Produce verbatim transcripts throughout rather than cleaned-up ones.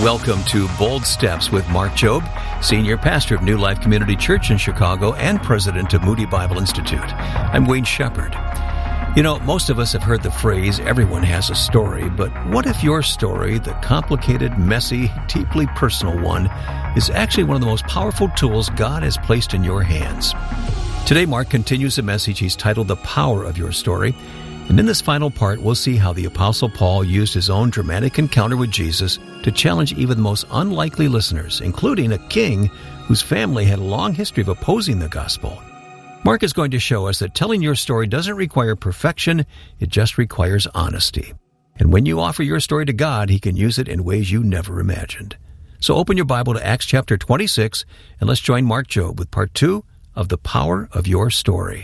Welcome to Bold Steps with Mark Jobe, Senior Pastor of New Life Community Church in Chicago and President of Moody Bible Institute. I'm Wayne Shepherd. You know, most of us have heard the phrase, everyone has a story, but what if your story, the complicated, messy, deeply personal one, is actually one of the most powerful tools God has placed in your hands? Today, Mark continues a message he's titled The Power of Your Story. And in this final part, we'll see how the Apostle Paul used his own dramatic encounter with Jesus to challenge even the most unlikely listeners, including a king whose family had a long history of opposing the gospel. Mark is going to show us that telling your story doesn't require perfection, it just requires honesty. And when you offer your story to God, He can use it in ways you never imagined. So open your Bible to Acts chapter twenty-six, and let's join Mark Jobe with part two of The Power of Your Story.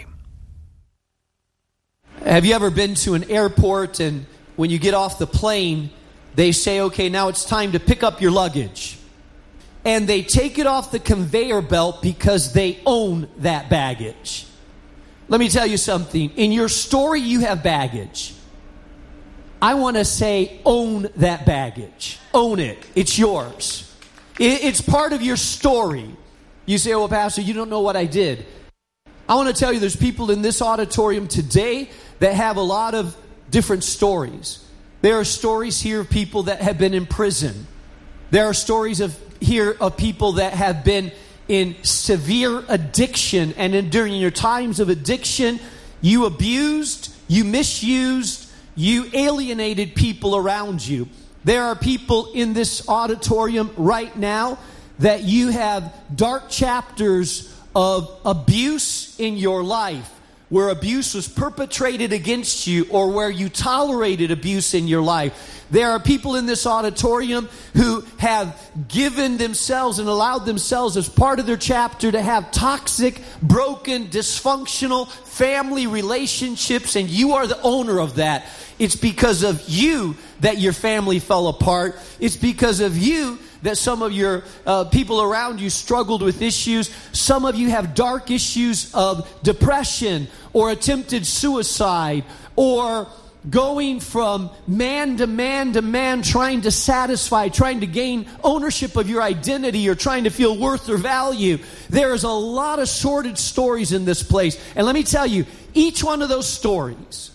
Have you ever been to an airport and when you get off the plane, they say, okay, now it's time to pick up your luggage. And they take it off the conveyor belt because they own that baggage. Let me tell you something. In your story, you have baggage. I want to say own that baggage. Own it. It's yours. It's part of your story. You say, well, Pastor, you don't know what I did. I want to tell you there's people in this auditorium today that have a lot of different stories. There are stories here of people that have been in prison. There are stories of here of people that have been in severe addiction, and in, during your times of addiction, you abused, you misused, you alienated people around you. There are people in this auditorium right now that you have dark chapters of abuse in your life, where abuse was perpetrated against you or where you tolerated abuse in your life. There are people in this auditorium who have given themselves and allowed themselves as part of their chapter to have toxic, broken, dysfunctional family relationships, and you are the owner of that. It's because of you that your family fell apart. It's because of you that some of your uh, people around you struggled with issues. Some of you have dark issues of depression or attempted suicide or going from man to man to man, trying to satisfy, trying to gain ownership of your identity or trying to feel worth or value. There is a lot of sordid stories in this place. And let me tell you, each one of those stories,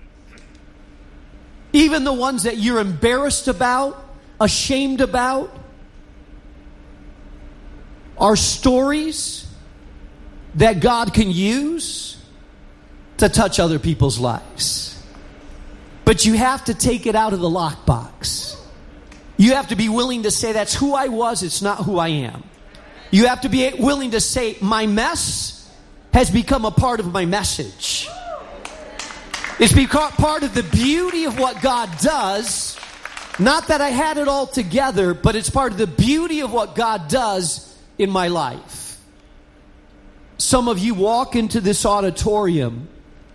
even the ones that you're embarrassed about, ashamed about, are stories that God can use to touch other people's lives. But you have to take it out of the lockbox. You have to be willing to say, that's who I was, it's not who I am. You have to be willing to say, my mess has become a part of my message. It's become part of the beauty of what God does. Not that I had it all together, but it's part of the beauty of what God does in my life. Some of you walk into this auditorium,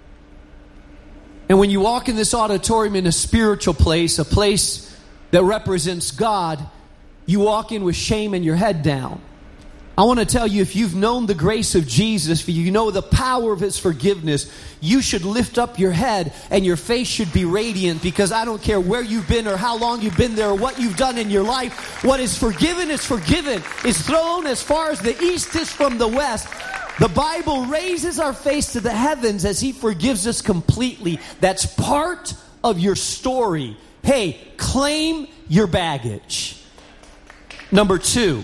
and when you walk in this auditorium in a spiritual place, a place that represents God, you walk in with shame and your head down. I want to tell you, if you've known the grace of Jesus, if you know the power of His forgiveness, you should lift up your head and your face should be radiant, because I don't care where you've been or how long you've been there or what you've done in your life. What is forgiven is forgiven. It's thrown as far as the east is from the west. The Bible raises our face to the heavens as He forgives us completely. That's part of your story. Hey, claim your baggage. Number two,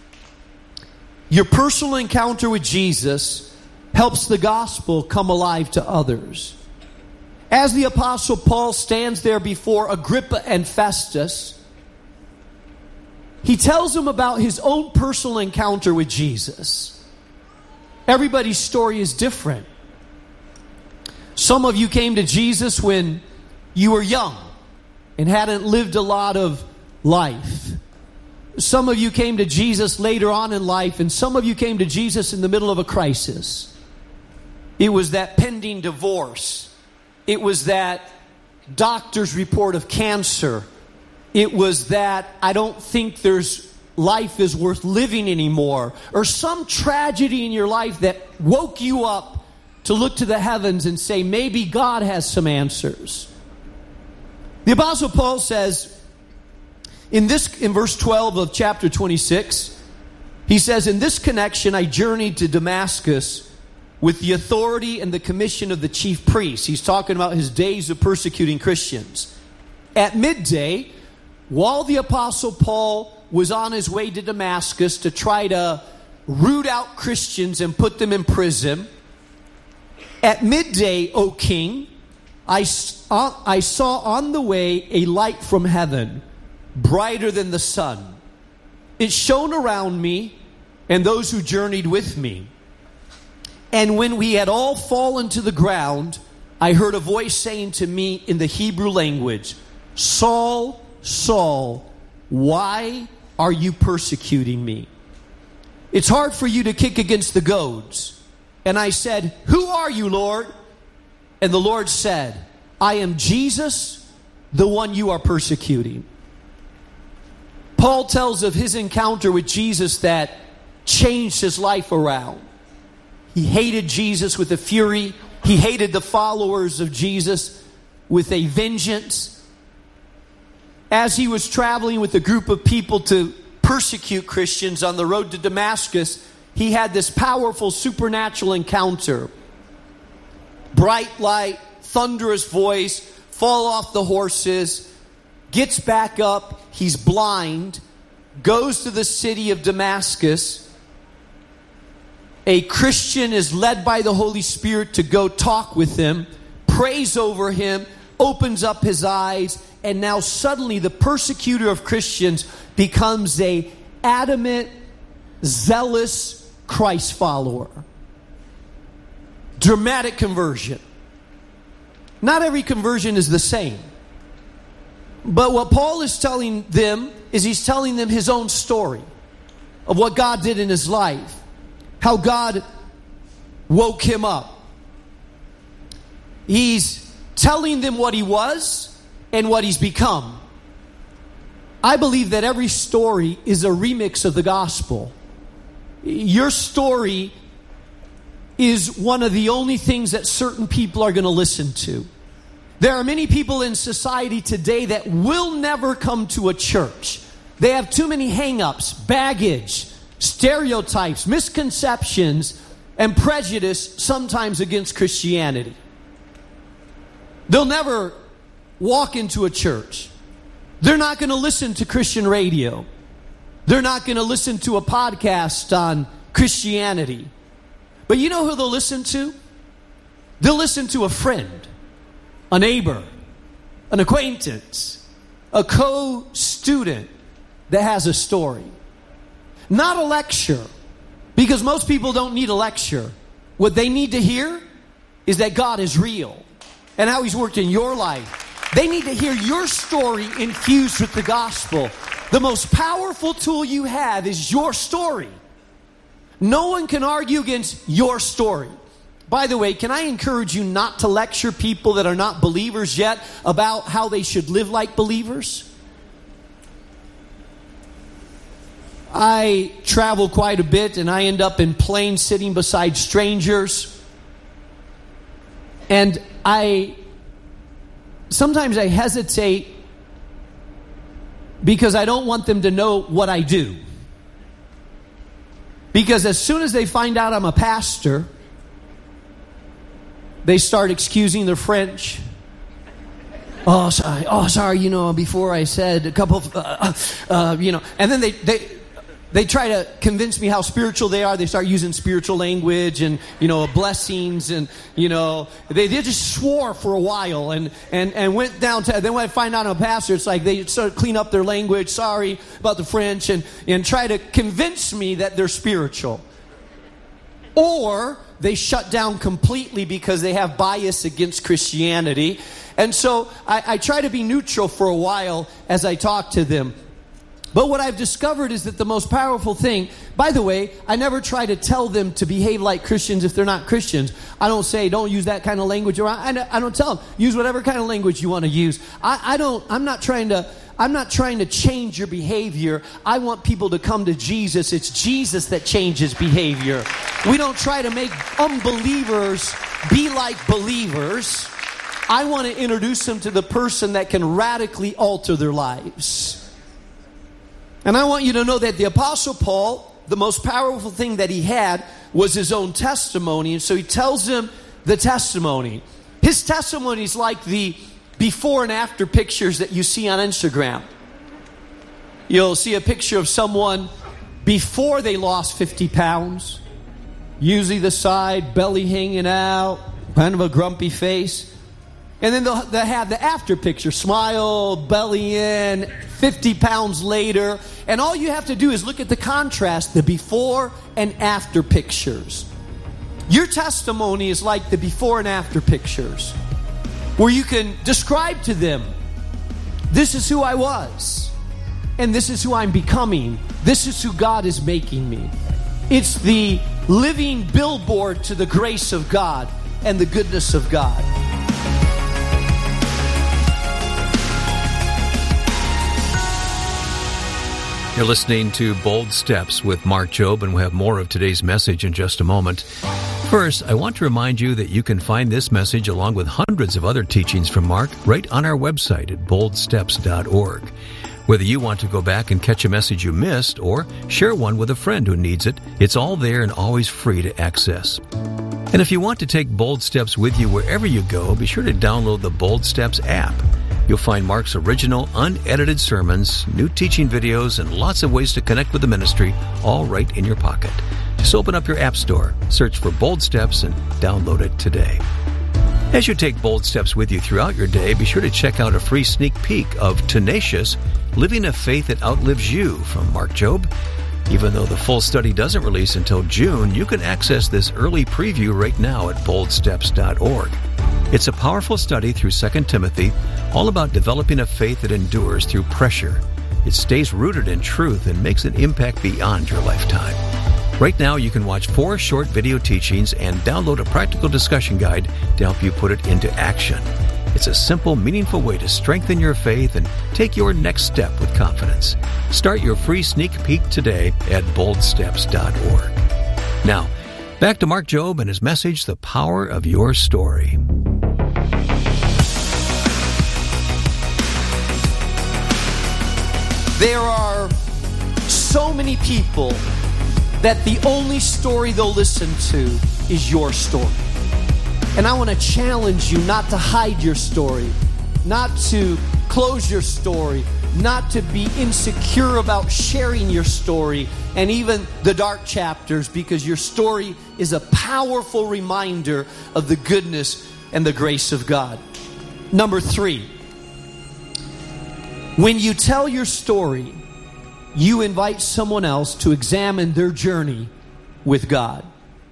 your personal encounter with Jesus helps the gospel come alive to others. As the Apostle Paul stands there before Agrippa and Festus, he tells them about his own personal encounter with Jesus. Everybody's story is different. Some of you came to Jesus when you were young and hadn't lived a lot of life. Some of you came to Jesus later on in life, and some of you came to Jesus in the middle of a crisis. It was that pending divorce. It was that doctor's report of cancer. It was that I don't think there's life is worth living anymore. Or some tragedy in your life that woke you up to look to the heavens and say, maybe God has some answers. The Apostle Paul says, In this, in verse twelve of chapter twenty-six, he says, in this connection, I journeyed to Damascus with the authority and the commission of the chief priests. He's talking about his days of persecuting Christians. At midday, while the apostle Paul was on his way to Damascus to try to root out Christians and put them in prison, at midday, O king, I, uh, I saw on the way a light from heaven, brighter than the sun. It shone around me and those who journeyed with me. And when we had all fallen to the ground, I heard a voice saying to me in the Hebrew language, Saul, Saul, why are you persecuting me? It's hard for you to kick against the goads. And I said, who are you, Lord? And the Lord said, I am Jesus, the one you are persecuting. Paul tells of his encounter with Jesus that changed his life around. He hated Jesus with a fury. He hated the followers of Jesus with a vengeance. As he was traveling with a group of people to persecute Christians on the road to Damascus, he had this powerful supernatural encounter. Bright light, thunderous voice, fall off the horses, gets back up, he's blind, goes to the city of Damascus. A Christian is led by the Holy Spirit to go talk with him, prays over him, opens up his eyes, and now suddenly the persecutor of Christians becomes a adamant, zealous Christ follower. Dramatic conversion. Not every conversion is the same. But what Paul is telling them is he's telling them his own story of what God did in his life. How God woke him up. He's telling them what he was and what he's become. I believe that every story is a remix of the gospel. Your story is one of the only things that certain people are going to listen to. There are many people in society today that will never come to a church. They have too many hang-ups, baggage, stereotypes, misconceptions, and prejudice sometimes against Christianity. They'll never walk into a church. They're not going to listen to Christian radio. They're not going to listen to a podcast on Christianity. But you know who they'll listen to? They'll listen to a friend, a neighbor, an acquaintance, a co-student that has a story. Not a lecture, because most people don't need a lecture. What they need to hear is that God is real and how he's worked in your life. They need to hear your story infused with the gospel. The most powerful tool you have is your story. No one can argue against your story. By the way, can I encourage you not to lecture people that are not believers yet about how they should live like believers? I travel quite a bit and I end up in planes sitting beside strangers. And I, sometimes I hesitate because I don't want them to know what I do. Because as soon as they find out I'm a pastor, they start excusing their French. Oh, sorry. Oh, sorry. You know, before I said a couple of, uh, uh, you know, and then they, they, they try to convince me how spiritual they are. They start using spiritual language and, you know, blessings and, you know, they, they just swore for a while and, and, and went down to, then when I find out I'm a pastor, it's like they sort of clean up their language. Sorry about the French and, and try to convince me that they're spiritual. Or they shut down completely because they have bias against Christianity. And so I, I try to be neutral for a while as I talk to them. But what I've discovered is that the most powerful thing, by the way, I never try to tell them to behave like Christians if they're not Christians. I don't say, don't use that kind of language around. I don't tell them, use whatever kind of language you want to use. I, I don't, I'm not trying to, I'm not trying to change your behavior. I want people to come to Jesus. It's Jesus that changes behavior. We don't try to make unbelievers be like believers. I want to introduce them to the person that can radically alter their lives. And I want you to know that the Apostle Paul, the most powerful thing that he had was his own testimony. And so he tells them the testimony. His testimony is like the before and after pictures that you see on Instagram. You'll see a picture of someone before they lost fifty pounds. Usually the side, belly hanging out, kind of a grumpy face. And then they'll, they'll have the after picture, smile, belly in, fifty pounds later. And all you have to do is look at the contrast, the before and after pictures. Your testimony is like the before and after pictures, where you can describe to them, this is who I was, and this is who I'm becoming. This is who God is making me. It's the living billboard to the grace of God and the goodness of God. You're listening to Bold Steps with Mark Jobe, and we'll have more of today's message in just a moment. First, I want to remind you that you can find this message along with hundreds of other teachings from Mark right on our website at bold steps dot org. Whether you want to go back and catch a message you missed or share one with a friend who needs it, it's all there and always free to access. And if you want to take Bold Steps with you wherever you go, be sure to download the Bold Steps app. You'll find Mark's original, unedited sermons, new teaching videos, and lots of ways to connect with the ministry, all right in your pocket. Just open up your app store, search for Bold Steps, and download it today. As you take bold steps with you throughout your day, be sure to check out a free sneak peek of Tenacious, Living a Faith That Outlives You from Mark Jobe. Even though the full study doesn't release until June, you can access this early preview right now at bold steps dot org. It's a powerful study through Second Timothy, all about developing a faith that endures through pressure. It stays rooted in truth and makes an impact beyond your lifetime. Right now, you can watch four short video teachings and download a practical discussion guide to help you put it into action. It's a simple, meaningful way to strengthen your faith and take your next step with confidence. Start your free sneak peek today at bold steps dot org. Now, back to Mark Jobe and his message, The Power of Your Story. There are so many people that the only story they'll listen to is your story. And I want to challenge you not to hide your story, not to close your story, not to be insecure about sharing your story and even the dark chapters, because your story is a powerful reminder of the goodness and the grace of God. Number three, when you tell your story, you invite someone else to examine their journey with God.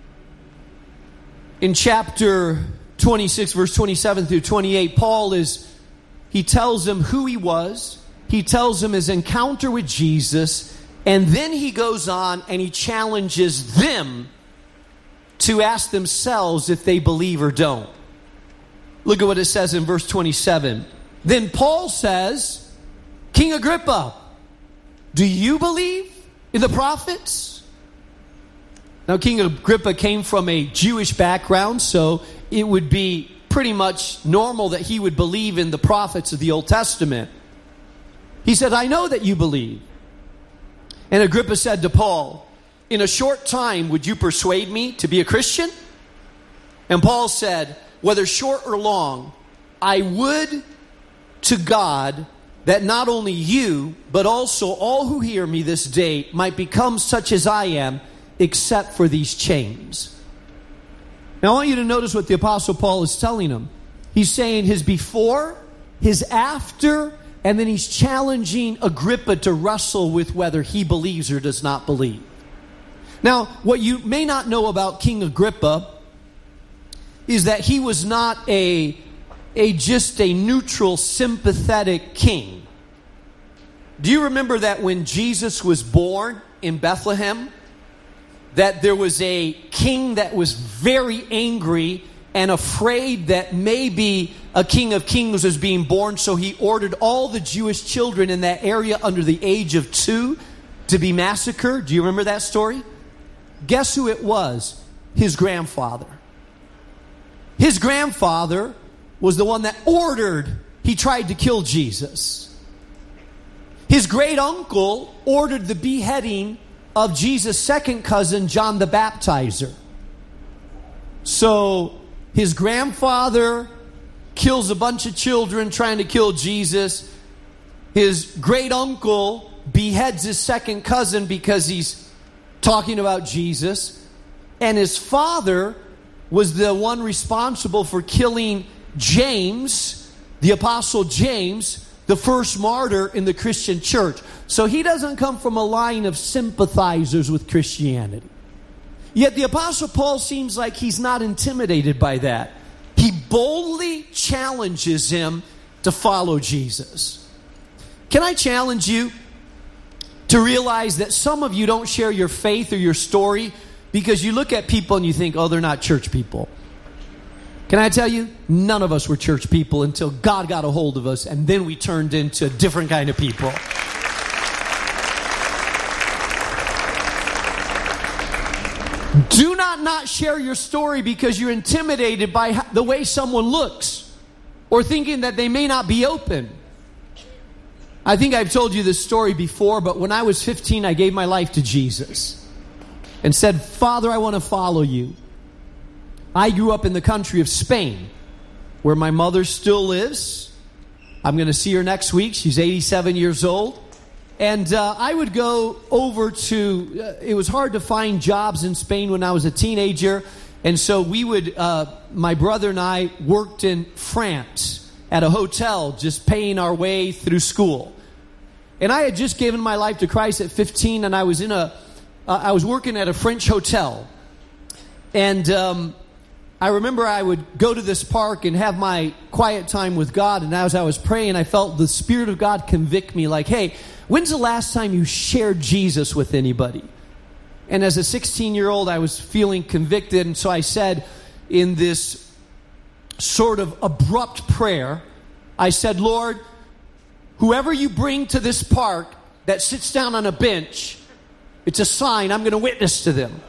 In chapter twenty-six, verse twenty-seven through twenty-eight, Paul is, he tells them who he was. He tells them his encounter with Jesus. And then he goes on and he challenges them to ask themselves if they believe or don't. Look at what it says in verse twenty-seven. Then Paul says, King Agrippa, do you believe in the prophets? Now, King Agrippa came from a Jewish background, so it would be pretty much normal that he would believe in the prophets of the Old Testament. He said, I know that you believe. And Agrippa said to Paul, in a short time, would you persuade me to be a Christian? And Paul said, whether short or long, I would to God that not only you, but also all who hear me this day might become such as I am, except for these chains. Now I want you to notice what the Apostle Paul is telling him. He's saying his before, his after, and then he's challenging Agrippa to wrestle with whether he believes or does not believe. Now, what you may not know about King Agrippa is that he was not a, a just a neutral, sympathetic king. Do you remember that when Jesus was born in Bethlehem, that there was a king that was very angry and afraid that maybe a king of kings was being born, so he ordered all the Jewish children in that area under the age of two to be massacred? Do you remember that story? Guess who it was? His grandfather. His grandfather was the one that ordered, he tried to kill Jesus. His great uncle ordered the beheading of Jesus' second cousin, John the Baptizer. So his grandfather kills a bunch of children trying to kill Jesus. His great uncle beheads his second cousin because he's talking about Jesus. And his father was the one responsible for killing James, the Apostle James, the first martyr in the Christian church. So he doesn't come from a line of sympathizers with Christianity. Yet the Apostle Paul seems like he's not intimidated by that. He boldly challenges him to follow Jesus. Can I challenge you to realize that some of you don't share your faith or your story because you look at people and you think, oh, they're not church people. Can I tell you, none of us were church people until God got a hold of us, and then we turned into a different kind of people. Do not not share your story because you're intimidated by the way someone looks or thinking that they may not be open. I think I've told you this story before, but when I was fifteen, I gave my life to Jesus and said, Father, I want to follow you. I grew up in the country of Spain, where my mother still lives. I'm going to see her next week. She's eighty-seven years old. And uh, I would go over to, uh, it was hard to find jobs in Spain when I was a teenager. And so we would, uh, my brother and I worked in France at a hotel, just paying our way through school. And I had just given my life to Christ at fifteen, and I was in a, uh, I was working at a French hotel. And um, I remember I would go to this park and have my quiet time with God. And as I was praying, I felt the Spirit of God convict me like, hey, when's the last time you shared Jesus with anybody? And as a sixteen-year-old, I was feeling convicted. And so I said in this sort of abrupt prayer, I said, Lord, whoever you bring to this park that sits down on a bench, it's a sign I'm going to witness to them.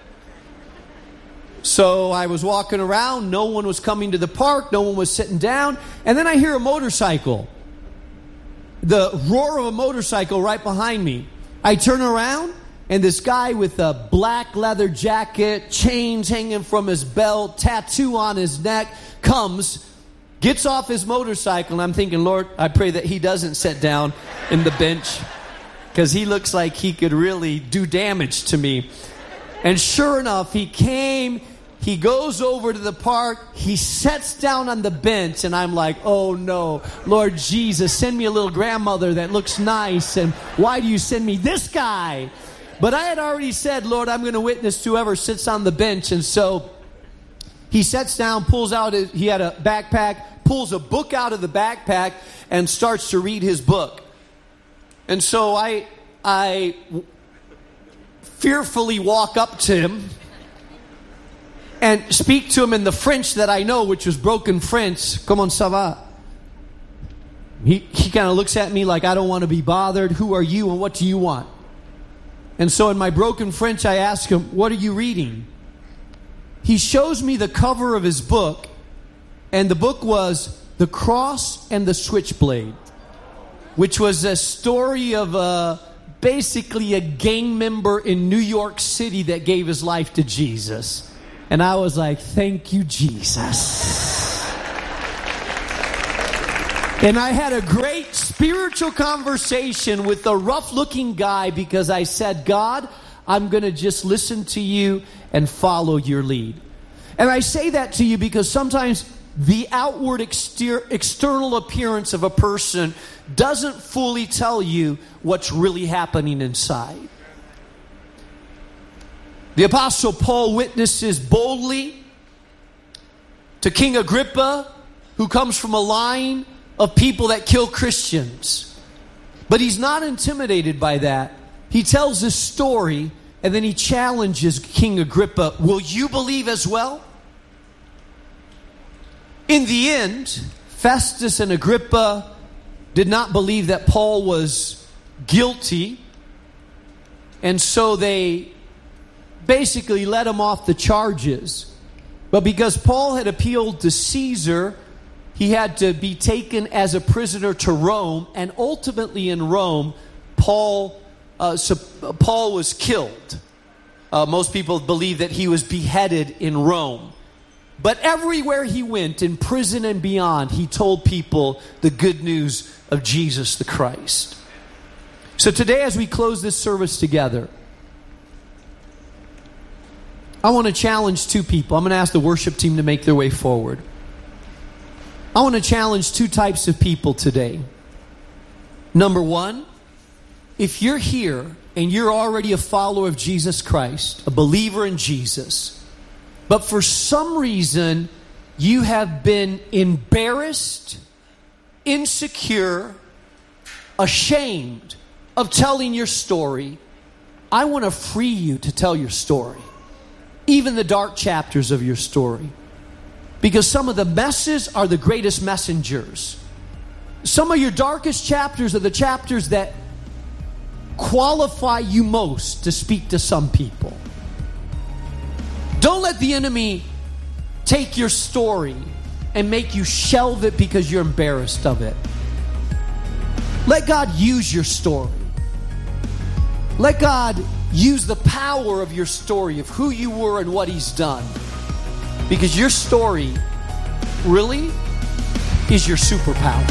So I was walking around. No one was coming to the park. No one was sitting down. And then I hear a motorcycle. The roar of a motorcycle right behind me. I turn around, and this guy with a black leather jacket, chains hanging from his belt, tattoo on his neck, comes, gets off his motorcycle, and I'm thinking, Lord, I pray that he doesn't sit down in the bench, because he looks like he could really do damage to me. And sure enough, he came, he goes over to the park, he sits down on the bench, and I'm like, oh no, Lord Jesus, send me a little grandmother that looks nice, and why do you send me this guy? But I had already said, Lord, I'm going to witness to whoever sits on the bench. And so he sits down, pulls out, his, he had a backpack, pulls a book out of the backpack, and starts to read his book. And so I, I fearfully walk up to him and speak to him in the French that I know, which was broken French. Comment ça va? He, he kind of looks at me like, I don't want to be bothered. Who are you and what do you want? And so in my broken French, I ask him, what are you reading? He shows me the cover of his book, and the book was The Cross and the Switchblade, which was a story of a, basically a gang member in New York City that gave his life to Jesus. And I was like, thank you, Jesus. And I had a great spiritual conversation with the rough-looking guy because I said, God, I'm going to just listen to you and follow your lead. And I say that to you because sometimes the outward exter- external appearance of a person doesn't fully tell you what's really happening inside. The Apostle Paul witnesses boldly to King Agrippa, who comes from a line of people that kill Christians. But he's not intimidated by that. He tells this story, and then he challenges King Agrippa, will you believe as well? In the end, Festus and Agrippa did not believe that Paul was guilty, and so they basically let him off the charges. But because Paul had appealed to Caesar, he had to be taken as a prisoner to Rome, and ultimately in Rome, Paul, uh, so Paul was killed. Uh, most people believe that he was beheaded in Rome. But everywhere he went, in prison and beyond, he told people the good news of Jesus the Christ. So today, as we close this service together, I want to challenge two people. I'm going to ask the worship team to make their way forward. I want to challenge two types of people today. Number one, if you're here and you're already a follower of Jesus Christ, a believer in Jesus, but for some reason you have been embarrassed, insecure, ashamed of telling your story, I want to free you to tell your story. Even the dark chapters of your story. Because some of the messes are the greatest messengers. Some of your darkest chapters are the chapters that qualify you most to speak to some people. Don't let the enemy take your story and make you shelve it because you're embarrassed of it. Let God use your story. Let God use the power of your story, of who you were and what He's done. Because your story really is your superpower.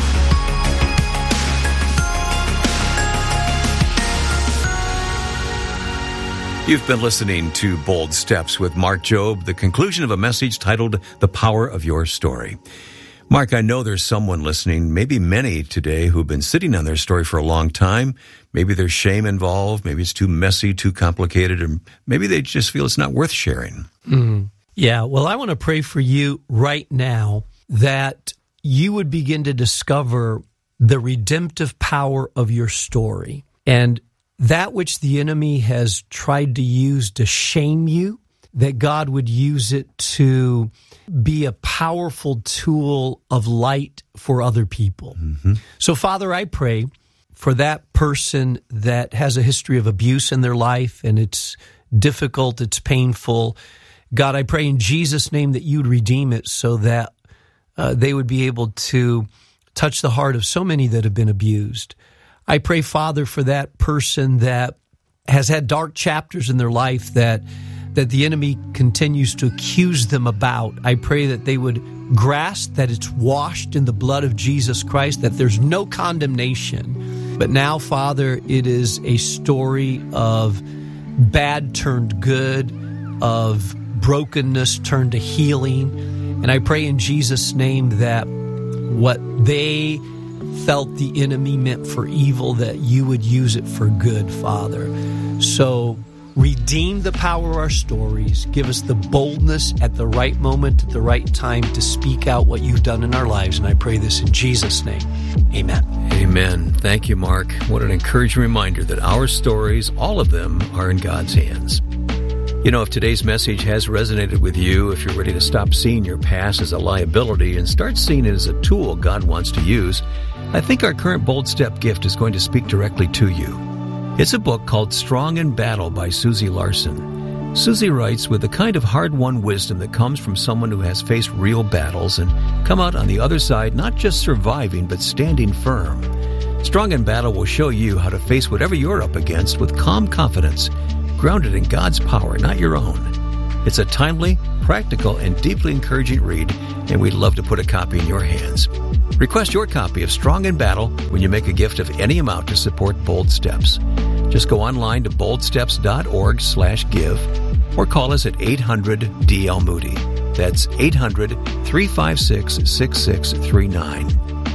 You've been listening to Bold Steps with Mark Jobe, the conclusion of a message titled The Power of Your Story. Mark, I know there's someone listening, maybe many today, who've been sitting on their story for a long time. Maybe there's shame involved, maybe it's too messy, too complicated, or maybe they just feel it's not worth sharing. Mm. Yeah, well, I want to pray for you right now that you would begin to discover the redemptive power of your story. And that which the enemy has tried to use to shame you, that God would use it to be a powerful tool of light for other people. Mm-hmm. So, Father, I pray for that person that has a history of abuse in their life, and it's difficult, it's painful. God, I pray in Jesus' name that you'd redeem it so that uh, they would be able to touch the heart of so many that have been abused. I pray, Father, for that person that has had dark chapters in their life that that the enemy continues to accuse them about. I pray that they would grasp that it's washed in the blood of Jesus Christ, that there's no condemnation. But now, Father, it is a story of bad turned good, of brokenness turned to healing. And I pray in Jesus' name that what they felt the enemy meant for evil, that you would use it for good, Father. So redeem the power of our stories. Give us the boldness at the right moment, at the right time to speak out what you've done in our lives. And I pray this in Jesus' name. Amen. Amen. Thank you, Mark. What an encouraging reminder that our stories, all of them, are in God's hands. You know, if today's message has resonated with you, if you're ready to stop seeing your past as a liability and start seeing it as a tool God wants to use, I think our current Bold Step gift is going to speak directly to you. It's a book called Strong in Battle by Susie Larson. Susie writes with the kind of hard-won wisdom that comes from someone who has faced real battles and come out on the other side not just surviving, but standing firm. Strong in Battle will show you how to face whatever you're up against with calm confidence, grounded in God's power, not your own. It's a timely, practical, and deeply encouraging read, and we'd love to put a copy in your hands. Request your copy of Strong in Battle when you make a gift of any amount to support Bold Steps. Just go online to boldsteps.org slash give or call us at eight hundred D L Moody. That's eight hundred, three five six, six six three nine.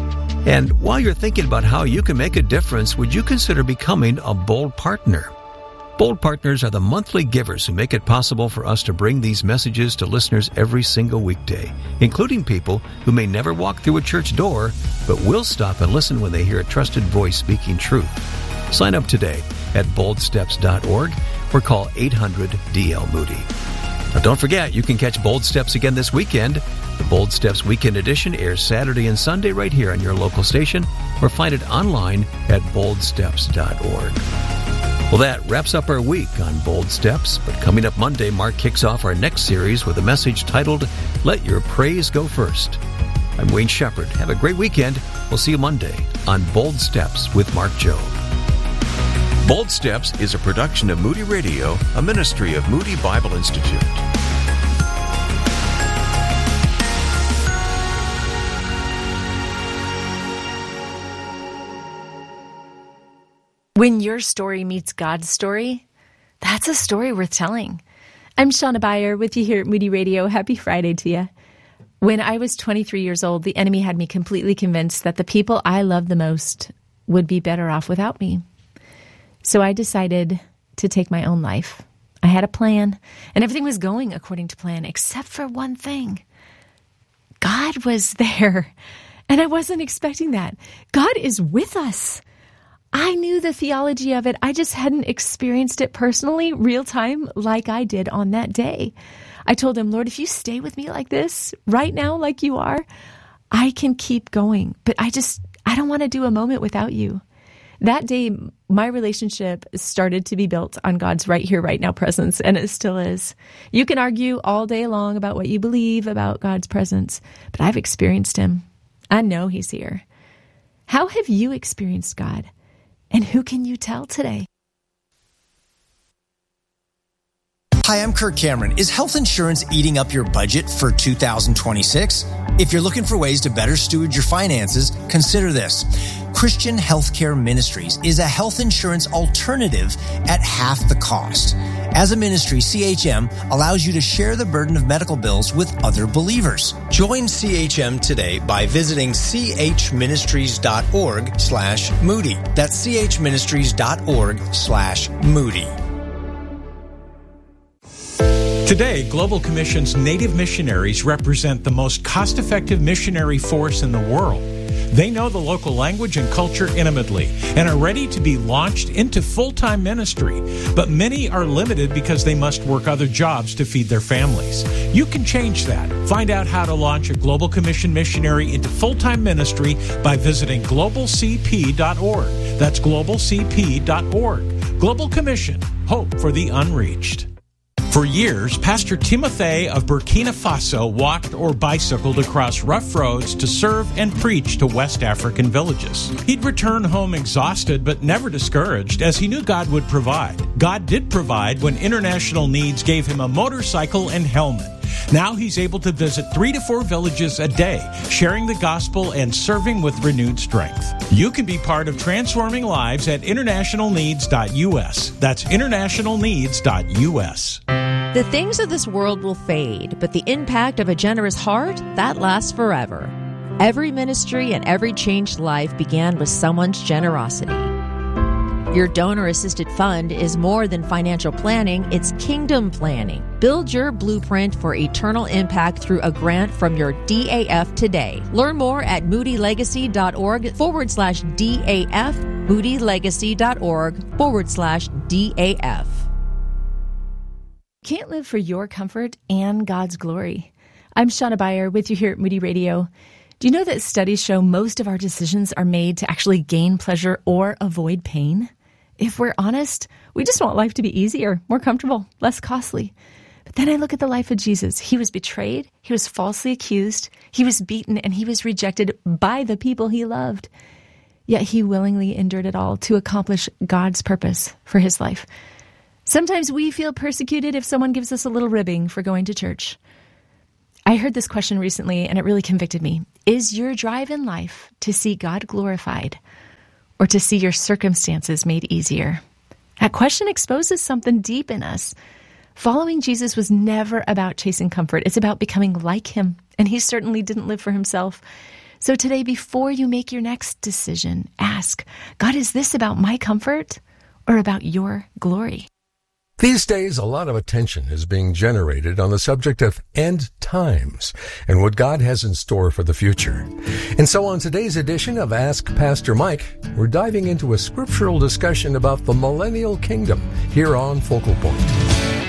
And while you're thinking about how you can make a difference, would you consider becoming a Bold Partner? Bold Partners are the monthly givers who make it possible for us to bring these messages to listeners every single weekday, including people who may never walk through a church door, but will stop and listen when they hear a trusted voice speaking truth. Sign up today at bold steps dot org or call eight hundred D L Moody. Now don't forget, you can catch Bold Steps again this weekend. The Bold Steps Weekend Edition airs Saturday and Sunday right here on your local station, or find it online at bold steps dot org. Well, that wraps up our week on Bold Steps, but coming up Monday, Mark kicks off our next series with a message titled, Let Your Praise Go First. I'm Wayne Shepherd. Have a great weekend. We'll see you Monday on Bold Steps with Mark Jobe. Bold Steps is a production of Moody Radio, a ministry of Moody Bible Institute. When your story meets God's story, that's a story worth telling. I'm Shauna Beyer with you here at Moody Radio. Happy Friday to you. When I was twenty-three years old, the enemy had me completely convinced that the people I loved the most would be better off without me. So I decided to take my own life. I had a plan, and everything was going according to plan, except for one thing. God was there, and I wasn't expecting that. God is with us. I knew the theology of it. I just hadn't experienced it personally, real time, like I did on that day. I told him, Lord, if you stay with me like this right now, like you are, I can keep going. But I just, I don't want to do a moment without you. That day, my relationship started to be built on God's right here, right now presence, and it still is. You can argue all day long about what you believe about God's presence, but I've experienced him. I know he's here. How have you experienced God? And who can you tell today? Hi, I'm Kirk Cameron. Is health insurance eating up your budget for two thousand twenty-six? If you're looking for ways to better steward your finances, consider this. Christian Healthcare Ministries is a health insurance alternative at half the cost. As a ministry, C H M allows you to share the burden of medical bills with other believers. Join C H M today by visiting chministries.org slash Moody. That's chministries.org slash Moody. Today, Global Commission's Native missionaries represent the most cost-effective missionary force in the world. They know the local language and culture intimately and are ready to be launched into full-time ministry. But many are limited because they must work other jobs to feed their families. You can change that. Find out how to launch a Global Commission missionary into full-time ministry by visiting global c p dot org. That's global c p dot org. Global Commission, hope for the unreached. For years, Pastor Timothy of Burkina Faso walked or bicycled across rough roads to serve and preach to West African villages. He'd return home exhausted but never discouraged, as he knew God would provide. God did provide when International Needs gave him a motorcycle and helmet. Now he's able to visit three to four villages a day, sharing the gospel and serving with renewed strength. You can be part of transforming lives at international needs dot u s. That's international needs dot u s. The things of this world will fade, but the impact of a generous heart, that lasts forever. Every ministry and every changed life began with someone's generosity. Your donor-assisted fund is more than financial planning, it's kingdom planning. Build your blueprint for eternal impact through a grant from your D A F today. Learn more at moodylegacy.org forward slash DAF, moodylegacy.org forward slash DAF. Can't live for your comfort and God's glory. I'm Shauna Beyer with you here at Moody Radio. Do you know that studies show most of our decisions are made to actually gain pleasure or avoid pain? If we're honest, we just want life to be easier, more comfortable, less costly. But then I look at the life of Jesus. He was betrayed, he was falsely accused, he was beaten, and he was rejected by the people he loved. Yet he willingly endured it all to accomplish God's purpose for his life. Sometimes we feel persecuted if someone gives us a little ribbing for going to church. I heard this question recently, and it really convicted me. Is your drive in life to see God glorified or to see your circumstances made easier? That question exposes something deep in us. Following Jesus was never about chasing comfort. It's about becoming like him, and he certainly didn't live for himself. So today, before you make your next decision, ask, God, is this about my comfort or about your glory? These days, a lot of attention is being generated on the subject of end times and what God has in store for the future. And so on today's edition of Ask Pastor Mike, we're diving into a scriptural discussion about the millennial kingdom here on Focal Point.